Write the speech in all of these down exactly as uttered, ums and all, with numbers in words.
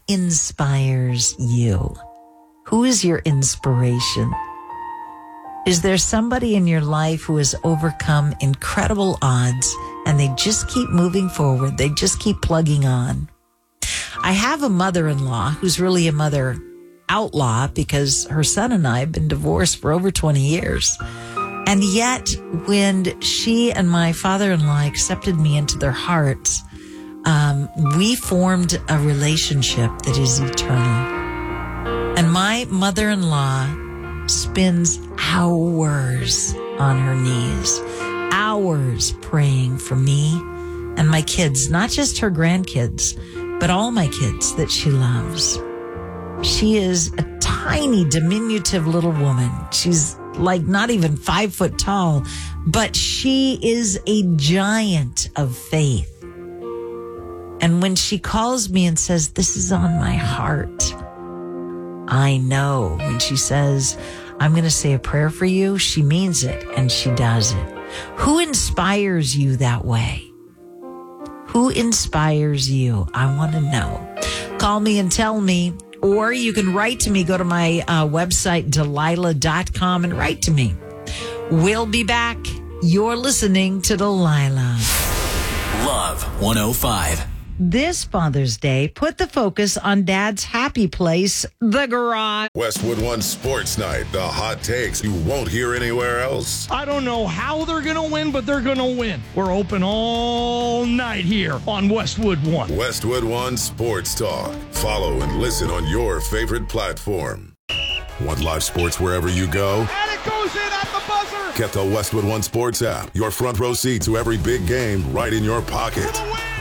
inspires you? Who is your inspiration? Is there somebody in your life who has overcome incredible odds and they just keep moving forward? They just keep plugging on. I have a mother-in-law who's really a mother outlaw because her son and I have been divorced for over twenty years. And yet, when she and my father-in-law accepted me into their hearts, um, we formed a relationship that is eternal. And my mother-in-law spends hours on her knees, hours praying for me and my kids, not just her grandkids, but all my kids that she loves. She is a tiny, diminutive little woman. She's like not even five foot tall, but she is a giant of faith. And when she calls me and says, "This is on my heart," I know when she says, "I'm going to say a prayer for you," she means it and she does it. Who inspires you that way? Who inspires you? I want to know. Call me and tell me, or you can write to me. Go to my uh, website, Delilah dot com, and write to me. We'll be back. You're listening to Delilah. Love one oh five. This Father's Day, put the focus on Dad's happy place, the garage. Westwood One Sports Night, the hot takes you won't hear anywhere else. I don't know how they're going to win, but they're going to win. We're open all night here on Westwood One. Westwood One Sports Talk. Follow and listen on your favorite platform. Want live sports wherever you go? And it goes in at the buzzer. Get the Westwood One Sports app. Your front row seat to every big game right in your pocket.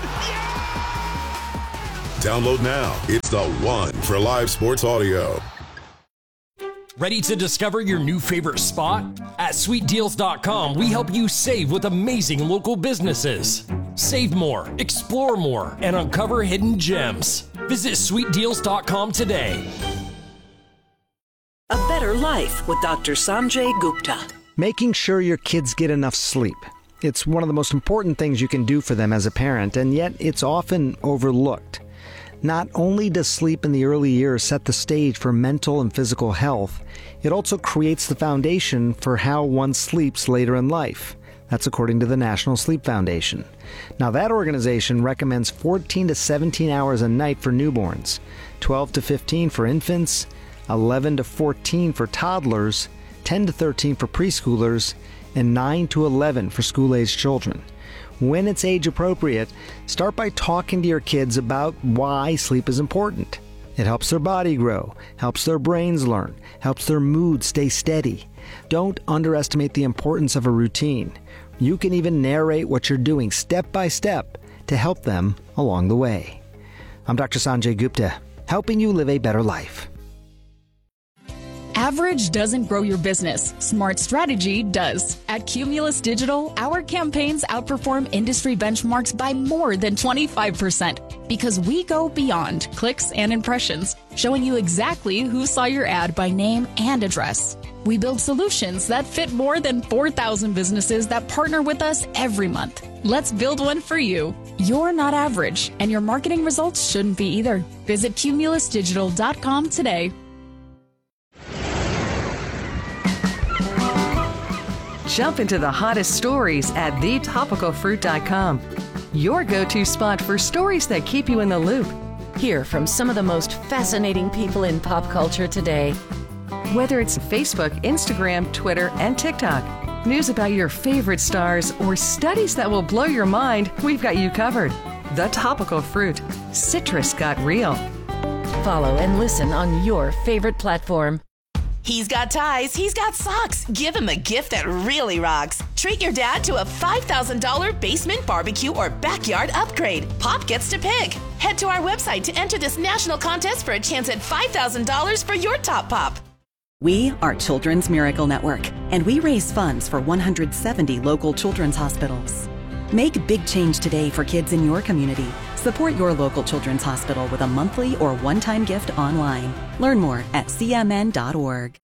Download now. It's the one for live sports audio. Ready to discover your new favorite spot? At sweet deals dot com, we help you save with amazing local businesses. Save more, explore more, and uncover hidden gems. Visit sweet deals dot com today. A Better Life with Doctor Sanjay Gupta. Making sure your kids get enough sleep. It's one of the most important things you can do for them as a parent, and yet it's often overlooked. Not only does sleep in the early years set the stage for mental and physical health, it also creates the foundation for how one sleeps later in life. That's according to the National Sleep Foundation. Now, that organization recommends fourteen to seventeen hours a night for newborns, twelve to fifteen for infants, eleven to fourteen for toddlers, ten to thirteen for preschoolers, and nine to eleven for school-aged children. When it's age appropriate, start by talking to your kids about why sleep is important. It helps their body grow, helps their brains learn, helps their mood stay steady. Don't underestimate the importance of a routine. You can even narrate what you're doing step by step to help them along the way. I'm Doctor Sanjay Gupta, helping you live a better life. Average doesn't grow your business. Smart strategy does. At Cumulus Digital, our campaigns outperform industry benchmarks by more than twenty-five percent because we go beyond clicks and impressions, showing you exactly who saw your ad by name and address. We build solutions that fit more than four thousand businesses that partner with us every month. Let's build one for you. You're not average, and your marketing results shouldn't be either. Visit cumulus digital dot com today. Jump into the hottest stories at the topical fruit dot com. Your go-to spot for stories that keep you in the loop. Hear from some of the most fascinating people in pop culture today. Whether it's Facebook, Instagram, Twitter, and TikTok, news about your favorite stars, or studies that will blow your mind, we've got you covered. The Topical Fruit. Citrus got real. Follow and listen on your favorite platform. He's got ties, he's got socks. Give him a gift that really rocks. Treat your dad to a five thousand dollars basement barbecue or backyard upgrade. Pop gets to pick. Head to our website to enter this national contest for a chance at five thousand dollars for your top pop. We are Children's Miracle Network, and we raise funds for one hundred seventy local children's hospitals. Make a big change today for kids in your community. Support your local children's hospital with a monthly or one-time gift online. Learn more at c m n dot org.